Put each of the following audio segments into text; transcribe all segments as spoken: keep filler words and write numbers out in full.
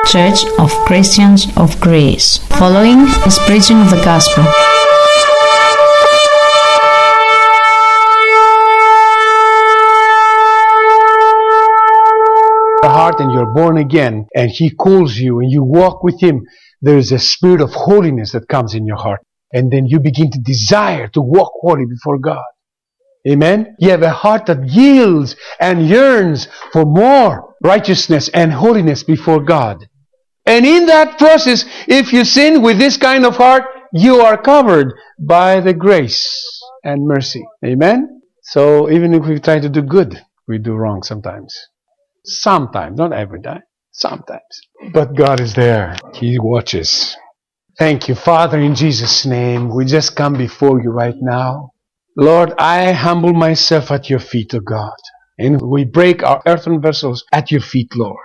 Church of Christians of Greece, following is preaching of the gospel. Heart and you're born again and He calls you and you walk with Him, there is a spirit of holiness that comes in your heart, and then you begin to desire to walk holy before God. Amen? You have a heart that yields and yearns for more righteousness and holiness before God. And in that process, if you sin with this kind of heart, you are covered by the grace and mercy. Amen? So even if we try to do good, we do wrong sometimes. Sometimes, not every time, sometimes. But God is there. He watches. Thank you, Father, in Jesus' name. We just come before you right now. Lord, I humble myself at your feet, O God. And we break our earthen vessels at your feet, Lord.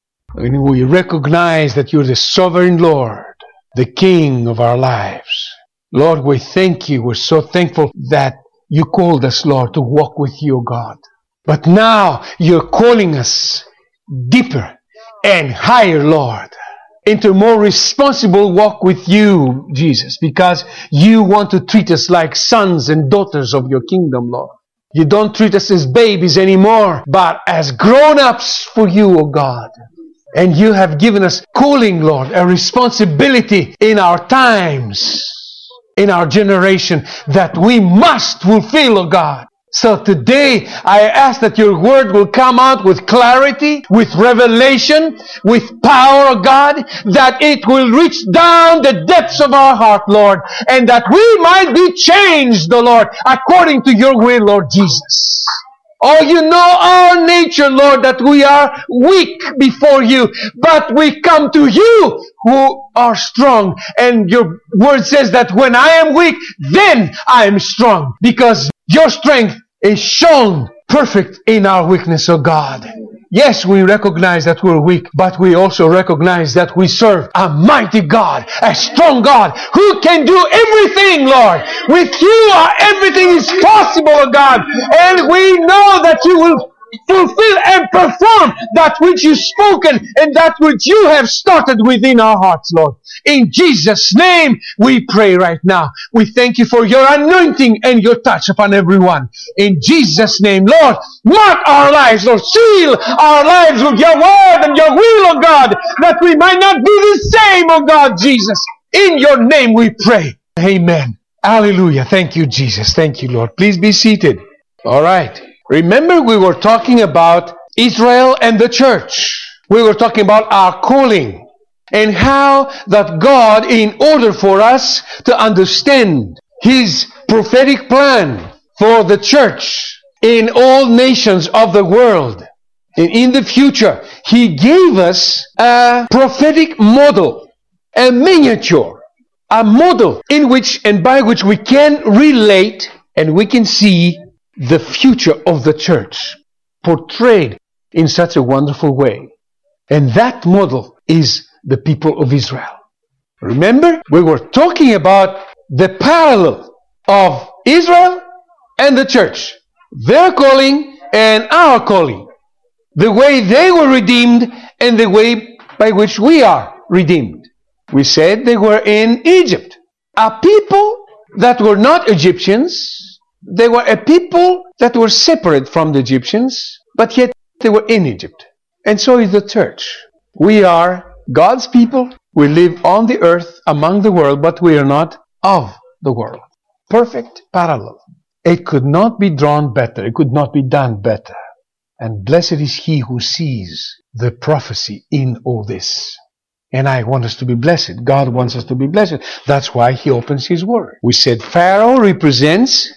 And we recognize that you're the sovereign Lord, the King of our lives. Lord, we thank you. We're so thankful that you called us, Lord, to walk with you, O God. But now you're calling us deeper and higher, Lord, into a more responsible walk with you, Jesus, because you want to treat us like sons and daughters of your kingdom, Lord. You don't treat us as babies anymore, but as grown-ups for you, O God. And you have given us calling, Lord, a responsibility in our times, in our generation, that we must fulfill, O God. So today, I ask that your word will come out with clarity, with revelation, with power, O God, that it will reach down the depths of our heart, Lord, and that we might be changed, O Lord, according to your will, Lord Jesus. Oh, you know our nature, Lord, that we are weak before you, but we come to you who are strong. And your word says that when I am weak, then I am strong, because your strength is shown perfect in our weakness, O God. Yes, we recognize that we're weak, but we also recognize that we serve a mighty God, a strong God, who can do everything, Lord. With you, everything is possible, O God. And we know that you will fulfill and perform that which you've spoken and that which you have started within our hearts, Lord. In Jesus' name, we pray right now. We thank you for your anointing and your touch upon everyone. In Jesus' name, Lord, mark our lives, Lord. Seal our lives with your word and your will, O God, that we might not be the same, O God, Jesus. In your name we pray. Amen. Hallelujah. Thank you, Jesus. Thank you, Lord. Please be seated. All right. Remember, we were talking about Israel and the church. We were talking about our calling and how that God, in order for us to understand His prophetic plan for the church in all nations of the world and in the future, He gave us a prophetic model, a miniature, a model in which and by which we can relate and we can see the future of the church portrayed in such a wonderful way. And that model is the people of Israel. Remember, we were talking about the parallel of Israel and the church. Their calling and our calling. The way they were redeemed and the way by which we are redeemed. We said they were in Egypt. A people that were not Egyptians. They were a people that were separate from the Egyptians, but yet they were in Egypt. And so is the church. We are God's people. We live on the earth among the world, but we are not of the world. Perfect parallel. It could not be drawn better. It could not be done better. And blessed is he who sees the prophecy in all this. And I want us to be blessed. God wants us to be blessed. That's why He opens His word. We said Pharaoh represents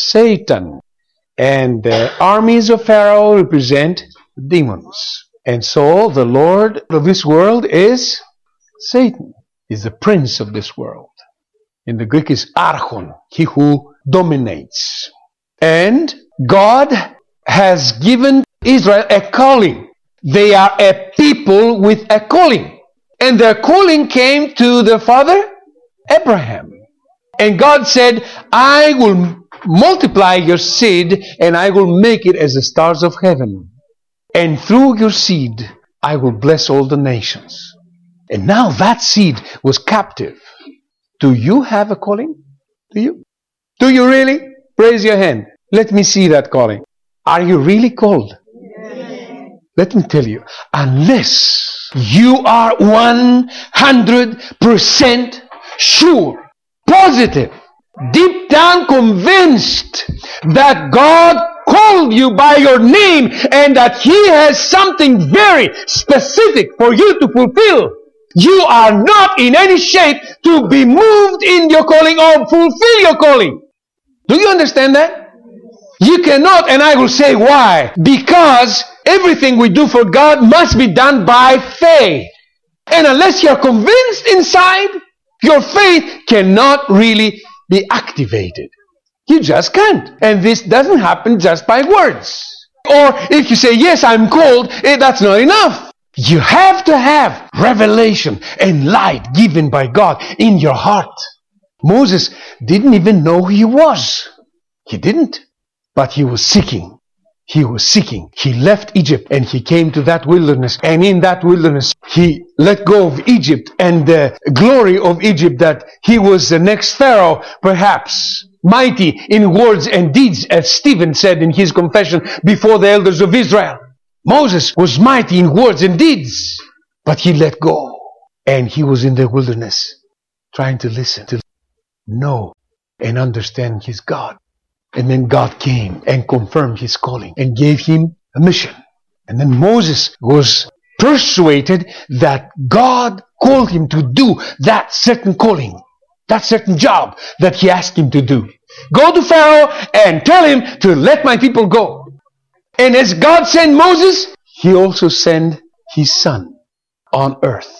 Satan, and the armies of Pharaoh represent demons. And so the Lord of this world is Satan, is the prince of this world. In the Greek is archon, he who dominates. And God has given Israel a calling. They are a people with a calling. And their calling came to their father Abraham. And God said, I will multiply your seed, and I will make it as the stars of heaven. And through your seed, I will bless all the nations. And now that seed was captive. Do you have a calling? Do you? Do you really? Raise your hand. Let me see that calling. Are you really called? Yes. Let me tell you, unless you are one hundred percent sure, positive, deep down convinced that God called you by your name and that He has something very specific for you to fulfill, you are not in any shape to be moved in your calling or fulfill your calling. Do you understand that? You cannot, and I will say why. Because everything we do for God must be done by faith. And unless you're convinced inside, your faith cannot really be activated. You just can't. And this doesn't happen just by words. Or if you say, yes, I'm called, eh, that's not enough. You have to have revelation and light given by God in your heart. Moses didn't even know who he was. He didn't. But he was seeking. He was seeking. He left Egypt and he came to that wilderness. And in that wilderness, he let go of Egypt and the glory of Egypt, that he was the next Pharaoh, perhaps mighty in words and deeds, as Stephen said in his confession before the elders of Israel. Moses was mighty in words and deeds, but he let go. And he was in the wilderness trying to listen, to know and understand his God. And then God came and confirmed his calling and gave him a mission. And then Moses was persuaded that God called him to do that certain calling, that certain job that he asked him to do. Go to Pharaoh and tell him to let my people go. And as God sent Moses, He also sent His Son on earth.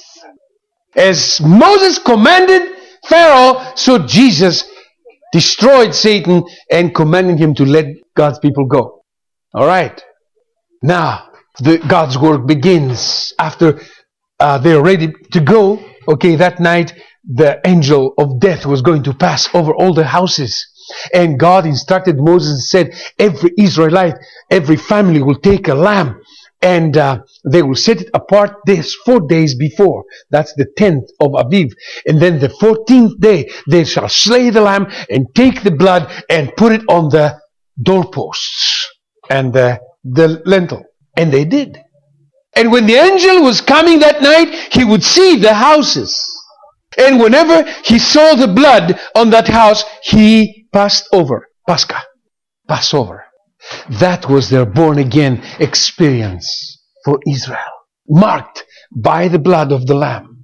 As Moses commanded Pharaoh, so Jesus destroyed Satan and commanded him to let God's people go. Alright. Now, the, God's work begins. After uh, they're ready to go, okay, that night, the angel of death was going to pass over all the houses. And God instructed Moses and said, every Israelite, every family will take a lamb and uh, they will set it apart this four days before. That's the tenth of Aviv. And then the fourteenth day, they shall slay the lamb and take the blood and put it on the doorposts and the, the lintel. And they did. And when the angel was coming that night, he would see the houses. And whenever he saw the blood on that house, he passed over. Pascha. Passover. That was their born-again experience for Israel. Marked by the blood of the Lamb.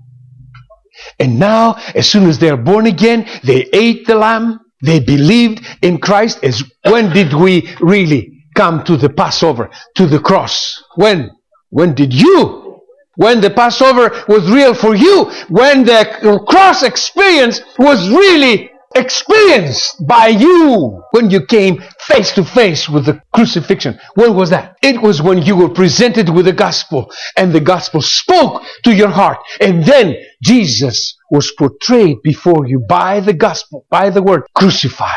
And now, as soon as they're born again, they ate the Lamb. They believed in Christ. As when did we really come to the Passover, to the cross? When? When did you? When the Passover was real for you. When the cross experience was really experienced by you. When you came face to face with the crucifixion. When was that? It was when you were presented with the gospel. And the gospel spoke to your heart. And then Jesus was portrayed before you by the gospel, by the word, crucified.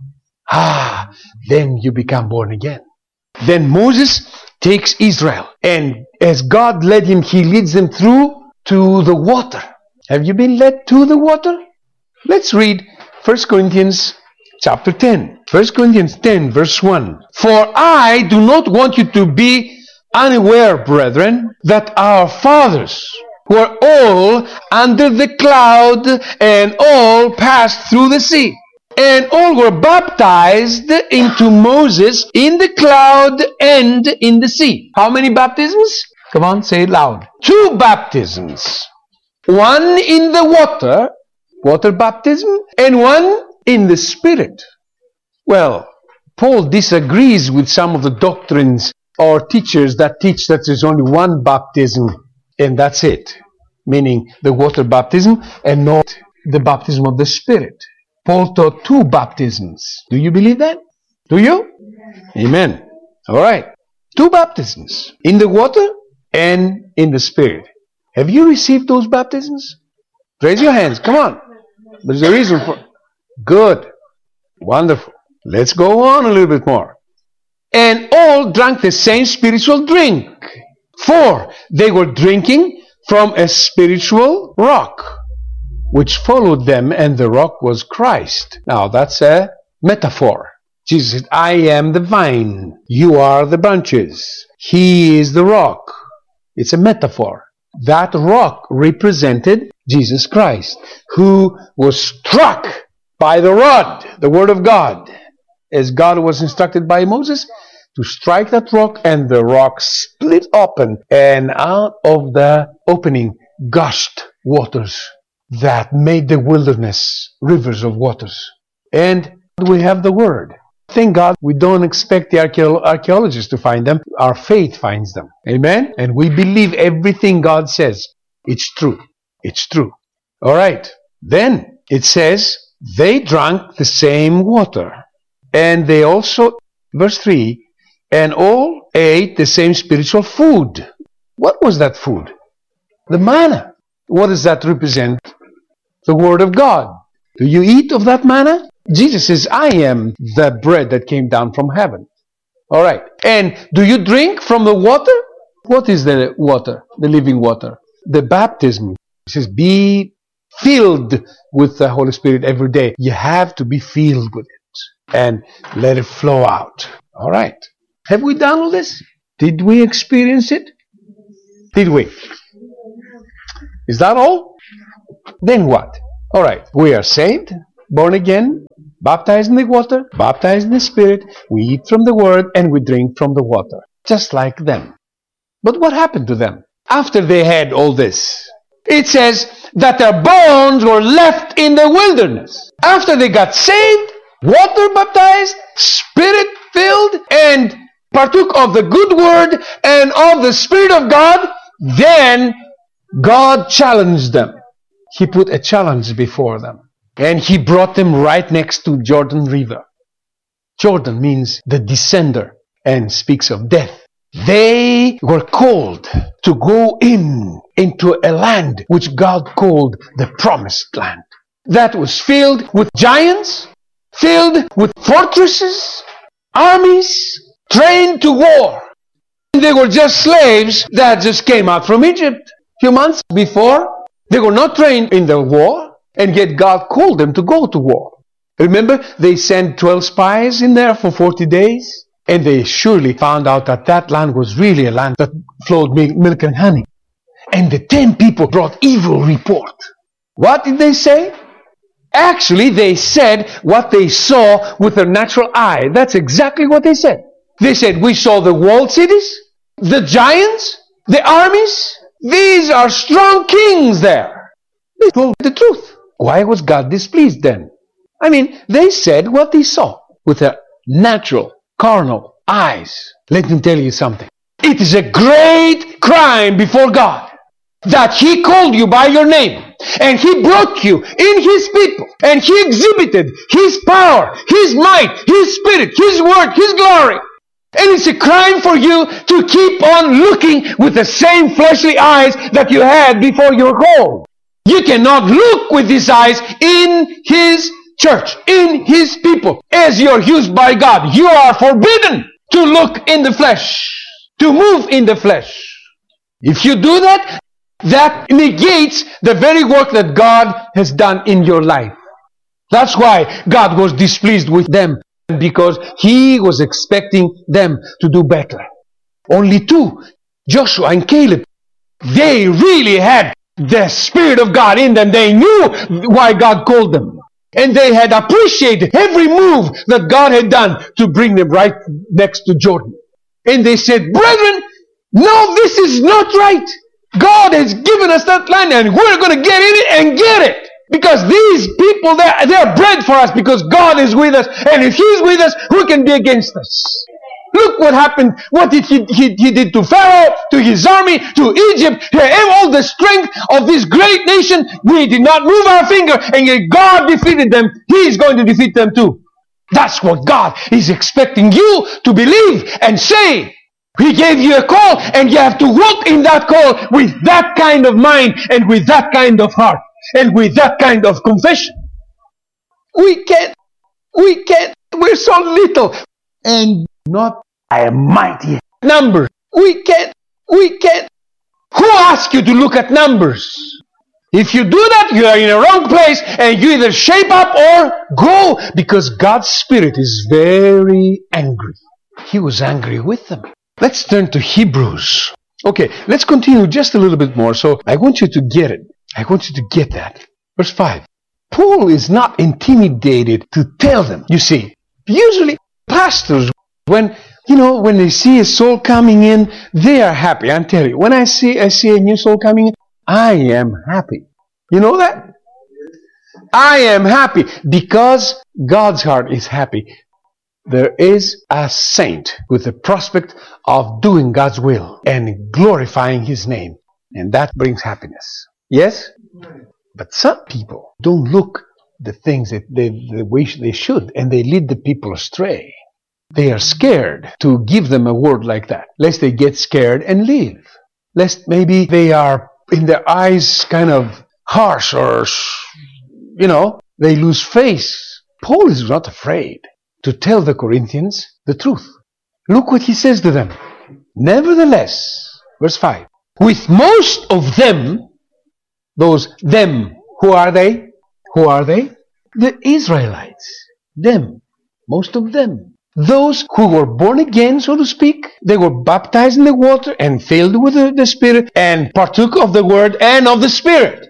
Ah, then you become born again. Then Moses takes Israel, and as God led him, he leads them through to the water. Have you been led to the water? Let's read First Corinthians chapter ten. First Corinthians ten verse one. For I do not want you to be unaware, brethren, that our fathers were all under the cloud and all passed through the sea. And all were baptized into Moses in the cloud and in the sea. How many baptisms? Come on, say it loud. Two baptisms. One in the water, water baptism, and one in the Spirit. Well, Paul disagrees with some of the doctrines or teachers that teach that there's only one baptism and that's it. Meaning the water baptism and not the baptism of the Spirit. Paul taught two baptisms. Do you believe that? Do you? Amen. All right. Two baptisms. In the water and in the Spirit. Have you received those baptisms? Raise your hands. Come on. There's a reason for it. Good. Wonderful. Let's go on a little bit more. And all drank the same spiritual drink. For they were drinking from a spiritual rock, which followed them, and the rock was Christ. Now that's a metaphor. Jesus said, I am the vine, you are the branches. He is the rock. It's a metaphor. That rock represented Jesus Christ, who was struck by the rod, the word of God, as God was instructed by Moses, to strike that rock, and the rock split open, and out of the opening gushed waters that made the wilderness rivers of waters. And we have the word. Thank God we don't expect the archaeo- archaeologists to find them. Our faith finds them. Amen? And we believe everything God says. It's true. It's true. All right. Then it says, they drank the same water. And they also, verse three, and all ate the same spiritual food. What was that food? The manna. What does that represent? The word of God. Do you eat of that manna? Jesus says, I am the bread that came down from heaven. All right. And do you drink from the water? What is the water? The living water. The baptism. It says, be filled with the Holy Spirit every day. You have to be filled with it and let it flow out. All right. Have we done all this? Did we experience it? Did we? Is that all? Then what? All right. We are saved, born again, baptized in the water, baptized in the Spirit. We eat from the Word and we drink from the water. Just like them. But what happened to them after they had all this? It says that their bones were left in the wilderness. After they got saved, water baptized, Spirit filled, and partook of the good word and of the Spirit of God, then God challenged them. He put a challenge before them. And He brought them right next to Jordan River. Jordan means the descender and speaks of death. They were called to go in into a land which God called the promised land. That was filled with giants, filled with fortresses, armies, trained to war. They were just slaves that just came out from Egypt a few months before. They were not trained in the war, and yet God called them to go to war. Remember, they sent twelve spies in there for forty days, and they surely found out that that land was really a land that flowed milk and honey. And the ten people brought evil report. What did they say? Actually, they said what they saw with their natural eye. That's exactly what they said. They said, we saw the walled cities, the giants, the armies. These are strong kings there. They told the truth. Why was God displeased then? I mean, they said what they saw with their natural, carnal eyes. Let me tell you something. It is a great crime before God that He called you by your name, and He brought you in His people, and He exhibited His power, His might, His Spirit, His word, His glory. And it's a crime for you to keep on looking with the same fleshly eyes that you had before you were called. You cannot look with these eyes in His church, in His people, as you're used by God. You are forbidden to look in the flesh, to move in the flesh. If you do that, that negates the very work that God has done in your life. That's why God was displeased with them, because He was expecting them to do better. Only two, Joshua and Caleb, they really had the Spirit of God in them. They knew why God called them. And they had appreciated every move that God had done to bring them right next to Jordan. And they said, brethren, no, this is not right. God has given us that land and we're going to get in it and get it. Because these people, they're, they're bread for us because God is with us. And if He's with us, who can be against us? Look what happened. What did he, he, he did to Pharaoh, to his army, to Egypt. He had all the strength of this great nation. We did not move our finger, and yet God defeated them. He is going to defeat them too. That's what God is expecting you to believe and say. He gave you a call, and you have to walk in that call with that kind of mind and with that kind of heart and with that kind of confession. We can't, we can't, we're so little and not a mighty number. We can't, we can't Who asked you to look at numbers? If you do that, you are in a wrong place and you either shape up or go, because God's Spirit is very angry. He was angry with them. Let's turn to Hebrews. Okay, let's continue just a little bit more. So I want you to get it. I want you to get that. Verse five. Paul is not intimidated to tell them. You see, usually pastors, when you know, when they see a soul coming in, they are happy. I'm telling you, when I see I see a new soul coming in, I am happy. You know that? I am happy because God's heart is happy. There is a saint with the prospect of doing God's will and glorifying His name. And that brings happiness. Yes? But some people don't look the things that they, the way they should, and they lead the people astray. They are scared to give them a word like that, lest they get scared and leave. Lest maybe they are, in their eyes, kind of harsh, or, you know, they lose face. Paul is not afraid to tell the Corinthians the truth. Look what he says to them. Nevertheless, verse five, with most of them, those them, who are they? Who are they? The Israelites. Them. Most of them. Those who were born again, so to speak, they were baptized in the water and filled with the, the Spirit and partook of the Word and of the Spirit.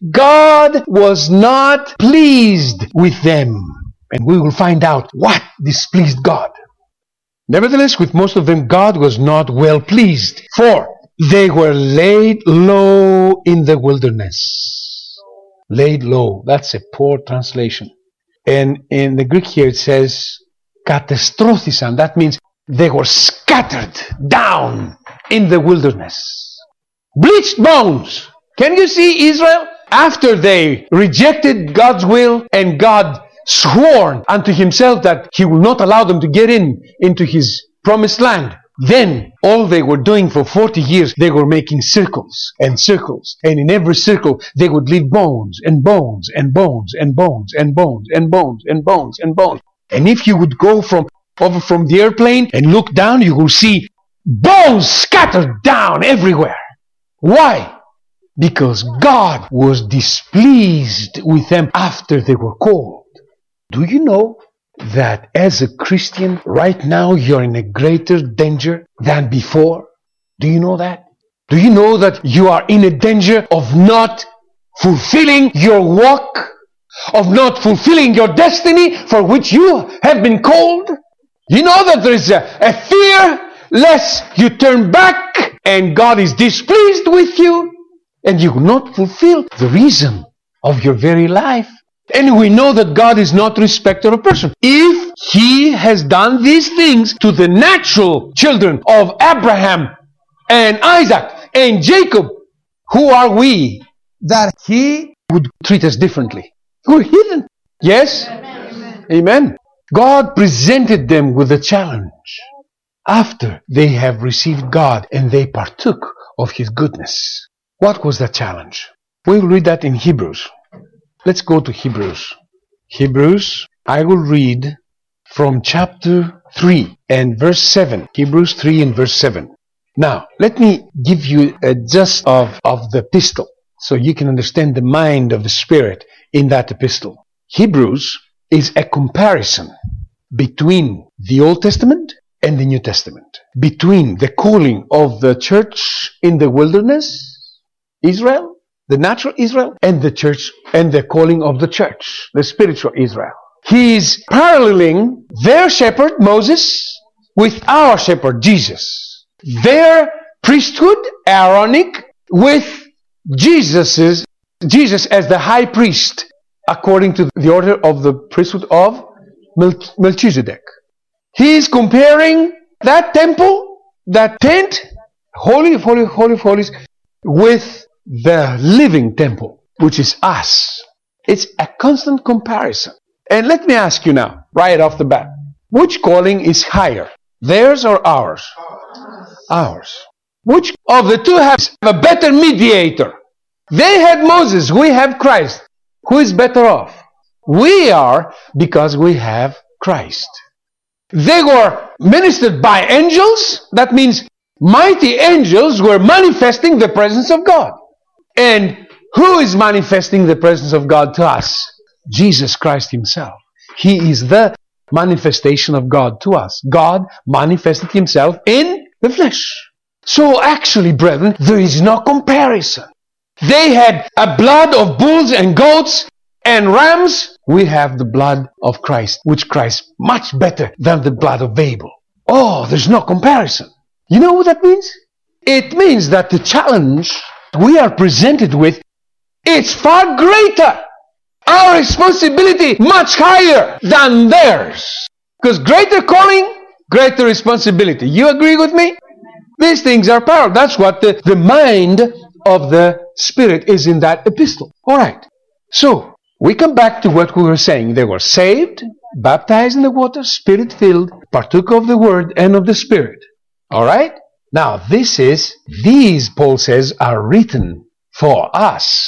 God was not pleased with them. And we will find out what displeased God. Nevertheless, with most of them, God was not well pleased, for they were laid low in the wilderness. Laid low. That's a poor translation. And in the Greek here it says, katastrophisan. That means they were scattered down in the wilderness. Bleached bones. Can you see Israel? After they rejected God's will and God sworn unto Himself that He will not allow them to get in into His promised land, then all they were doing for forty years, they were making circles and circles, and in every circle they would leave bones and bones and bones and bones and bones and bones and bones and bones. And if you would go from over from the airplane and look down, you will see bones scattered down everywhere. Why? Because God was displeased with them after they were called. Do you know that as a Christian, right now you're in a greater danger than before? Do you know that? Do you know that you are in a danger of not fulfilling your walk? Of not fulfilling your destiny for which you have been called? You know that there is a, a fear lest you turn back and God is displeased with you and you will not fulfill the reason of your very life. And we know that God is not a respecter of person. If He has done these things to the natural children of Abraham and Isaac and Jacob, who are we that He would treat us differently? We're heathen. Yes? Amen. Amen. God presented them with a challenge after they have received God and they partook of His goodness. What was that challenge? We'll read that in Hebrews. Let's go to Hebrews. Hebrews, I will read from chapter three and verse seven. Hebrews three and verse seven. Now, let me give you a gist of, of the epistle so you can understand the mind of the Spirit in that epistle. Hebrews is a comparison between the Old Testament and the New Testament. Between the calling of the church in the wilderness, Israel, the natural Israel, and the church, and the calling of the church, the spiritual Israel. He is paralleling their shepherd, Moses, with our shepherd, Jesus. Their priesthood, Aaronic, with Jesus's, Jesus as the high priest, according to the order of the priesthood of Melchizedek. He is comparing that temple, that tent, holy of holy, holy of holies, with the living temple, which is us. It's a constant comparison. And let me ask you now, right off the bat, which calling is higher? Theirs or ours? Ours. Which of the two has a better mediator? They had Moses, we have Christ. Who is better off? We are, because we have Christ. They were ministered by angels. That means mighty angels were manifesting the presence of God. And who is manifesting the presence of God to us? Jesus Christ himself. He is the manifestation of God to us. God manifested himself in the flesh. So actually, brethren, there is no comparison. They had a blood of bulls and goats and rams. We have the blood of Christ, which Christ much better than the blood of Abel. Oh, there's no comparison. You know what that means? It means that the challenge we are presented with is far greater. Our responsibility much higher than theirs. Because greater calling, greater responsibility. You agree with me? These things are powerful. That's what the, the mind of the Spirit is in that epistle. Alright. So, we come back to what we were saying. They were saved, baptized in the water, Spirit-filled, partook of the Word and of the Spirit. Alright? Now, this is, these, Paul says, are written for us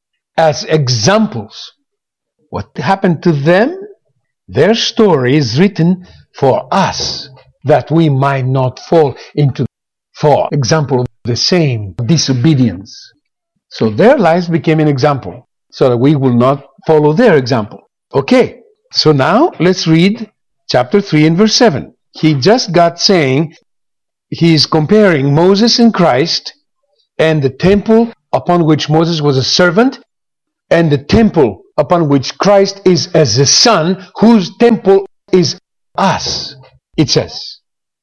as examples. What happened to them? Their story is written for us, that we might not fall into, for example, the same disobedience. So their lives became an example, so that we will not follow their example. Okay, so now let's read chapter three and verse seven. He just got saying, he is comparing Moses and Christ, and the temple upon which Moses was a servant, and the temple upon which Christ is as a son, whose temple is us. It says,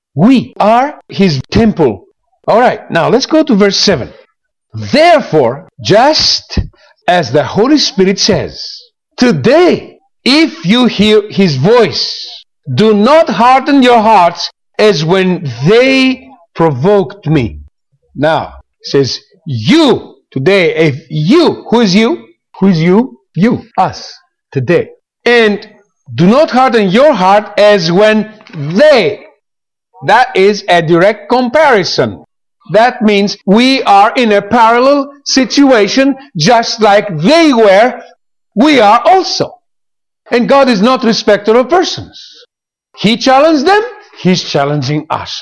we are his temple. Alright, now let's go to verse seven. Therefore, just as the Holy Spirit says, today, if you hear his voice, do not harden your hearts as when they provoked me. Now, it says, you, today, if you, who is you? Who is you? You, us, today. And do not harden your heart as when they. That is a direct comparison. That means we are in a parallel situation, just like they were, we are also. And God is not respecter of persons. He challenged them, he's challenging us.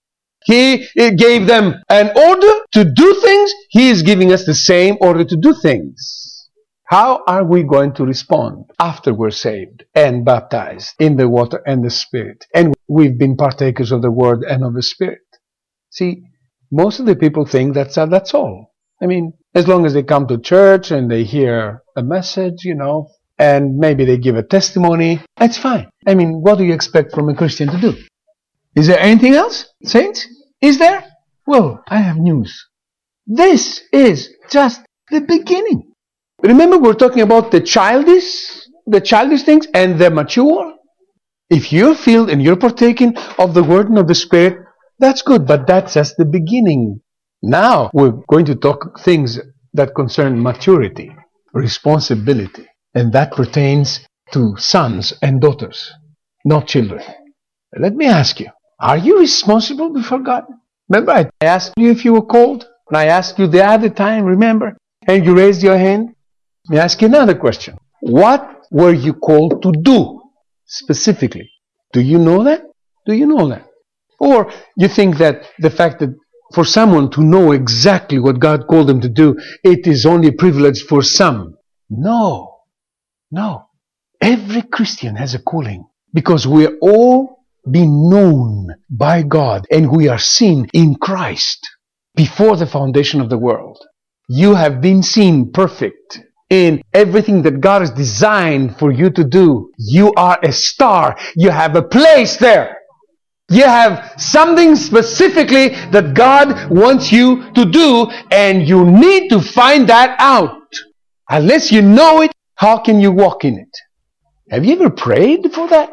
He gave them an order to do things, he is giving us the same order to do things. How are we going to respond after we're saved and baptized in the water and the Spirit? And we've been partakers of the Word and of the Spirit. See, most of the people think that's, uh, that's all. I mean, as long as they come to church and they hear a message, you know, and maybe they give a testimony, that's fine. I mean, what do you expect from a Christian to do? Is there anything else, saints? Is there? Well, I have news. This is just the beginning. Remember, we're talking about the childish, the childish things and the mature. If you're filled and you're partaking of the Word and of the Spirit, that's good, but that's just the beginning. Now we're going to talk things that concern maturity, responsibility, and that pertains to sons and daughters, not children. Let me ask you, are you responsible before God? Remember, I asked you if you were called, and I asked you the other time, remember, and you raised your hand. Let me ask you another question. What were you called to do specifically? Do you know that? Do you know that? Or you think that the fact that for someone to know exactly what God called them to do, it is only a privilege for some? No. No. Every Christian has a calling, because we are all being known by God and we are seen in Christ before the foundation of the world. You have been seen perfect in everything that God has designed for you to do. You are a star. You have a place there. You have something specifically that God wants you to do, and you need to find that out. Unless you know it, how can you walk in it? Have you ever prayed for that?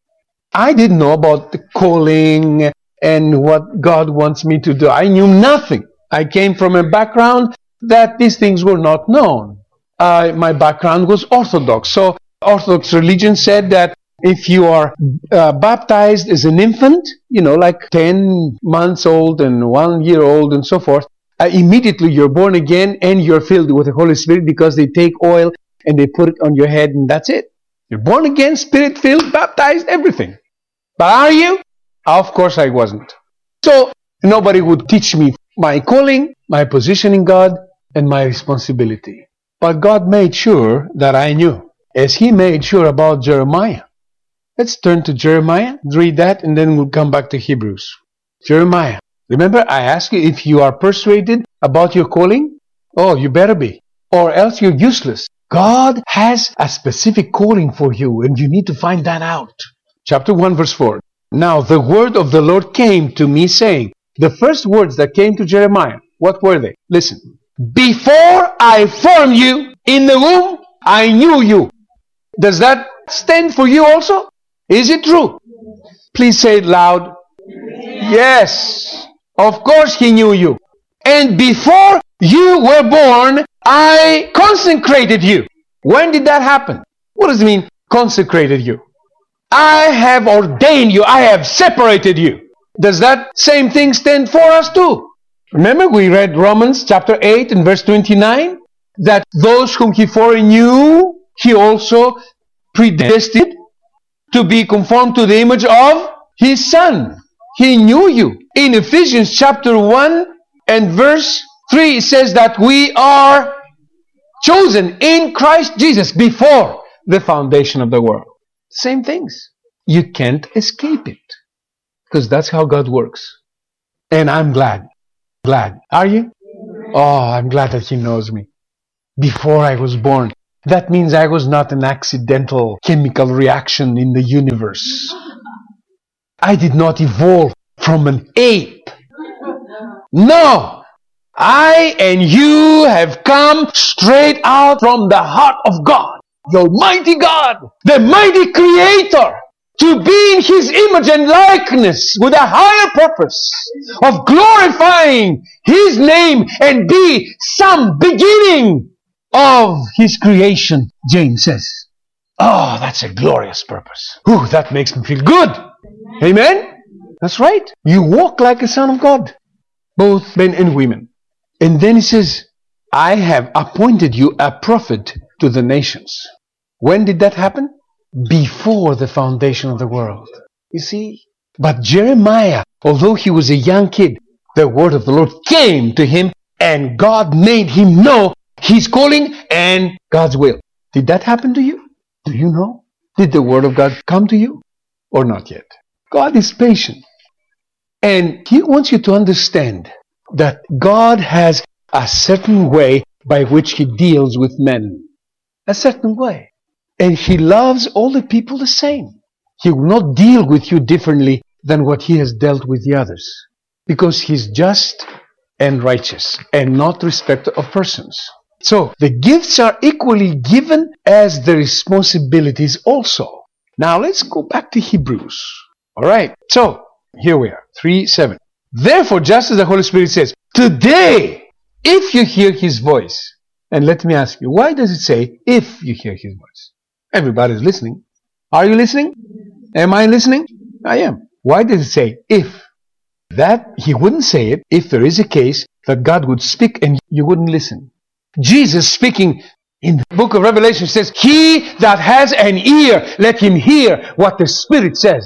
I didn't know about the calling and what God wants me to do. I knew nothing. I came from a background that these things were not known. Uh, my background was Orthodox. So Orthodox religion said that if you are uh, baptized as an infant, you know, like ten months old and one year old and so forth, uh, immediately you're born again and you're filled with the Holy Spirit, because they take oil and they put it on your head and that's it. You're born again, Spirit-filled, baptized, everything. But are you? Of course I wasn't. So Nobody would teach me my calling, my position in God, and my responsibility. But God made sure that I knew, as He made sure about Jeremiah. Let's turn to Jeremiah, read that, and then we'll come back to Hebrews. Jeremiah. Remember, I asked you if you are persuaded about your calling? Oh, you better be, or else you're useless. God has a specific calling for you, and you need to find that out. Chapter one, verse four. Now the word of the Lord came to me, saying, the first words that came to Jeremiah, what were they? Listen. Before I formed you in the womb, I knew you. Does that stand for you also? Is it true? Please say it loud. Yes. Of course He knew you. And before you were born, I consecrated you. When did that happen? What does it mean, consecrated you? I have ordained you. I have separated you. Does that same thing stand for us too? Remember, we read Romans chapter eight and verse twenty-nine, that those whom He foreknew, He also predestined to be conformed to the image of His Son. He knew you. In Ephesians chapter one and verse three, it says that we are chosen in Christ Jesus before the foundation of the world. Same things. You can't escape it, because that's how God works. And I'm glad. Glad. Are you? Oh, I'm glad that He knows me. Before I was born. That means I was not an accidental chemical reaction in the universe. I did not evolve from an ape. No! I and you have come straight out from the heart of God, the Almighty God, the mighty Creator, to be in His image and likeness with a higher purpose of glorifying His name and be some beginning of His creation, James says. Oh, that's a glorious purpose. Ooh, that makes me feel good. Amen? That's right. You walk like a son of God, both men and women. And then He says, I have appointed you a prophet to the nations. When did that happen? Before the foundation of the world. You see? But Jeremiah, although he was a young kid, the word of the Lord came to him, and God made him know His calling and God's will. Did that happen to you? Do you know? Did the word of God come to you? Or not yet? God is patient. And He wants you to understand that God has a certain way by which He deals with men. A certain way. And He loves all the people the same. He will not deal with you differently than what He has dealt with the others. Because He's just and righteous and not respecter of persons. So, the gifts are equally given as the responsibilities also. Now, let's go back to Hebrews. Alright, so, here we are, three seven. Therefore, just as the Holy Spirit says, today, if you hear His voice, and let me ask you, why does it say, if you hear His voice? Everybody's listening. Are you listening? Am I listening? I am. Why does it say, if? That, He wouldn't say it if there is a case that God would speak and you wouldn't listen. Jesus speaking in the book of Revelation says, he that has an ear, let him hear what the Spirit says.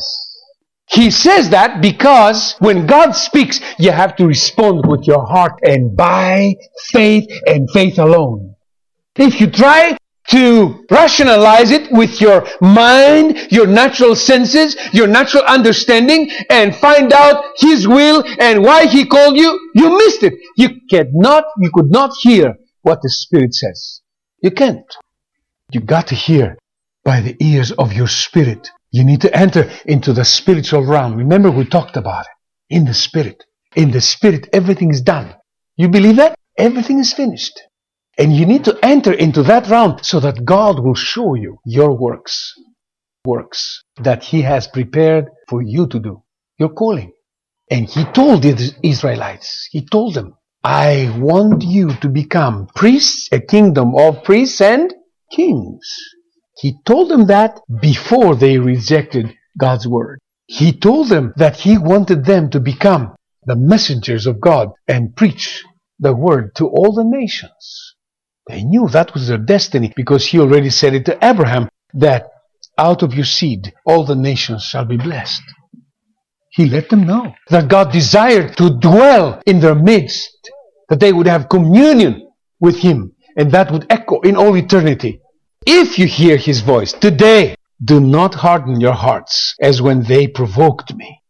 He says that because when God speaks, you have to respond with your heart and by faith and faith alone. If you try to rationalize it with your mind, your natural senses, your natural understanding, and find out His will and why He called you, you missed it. You cannot, you could not hear what the Spirit says. You can't. You got to hear by the ears of your spirit. You need to enter into the spiritual realm. Remember, we talked about it. In the Spirit. In the Spirit, everything is done. You believe that? Everything is finished. And you need to enter into that realm so that God will show you your works. Works that He has prepared for you to do. Your calling. And He told the Israelites, He told them, I want you to become priests, a kingdom of priests and kings. He told them that before they rejected God's word. He told them that He wanted them to become the messengers of God and preach the word to all the nations. They knew that was their destiny because He already said it to Abraham that out of your seed all the nations shall be blessed. He let them know that God desired to dwell in their midst, that they would have communion with Him, and that would echo in all eternity. If you hear His voice today, do not harden your hearts as when they provoked me.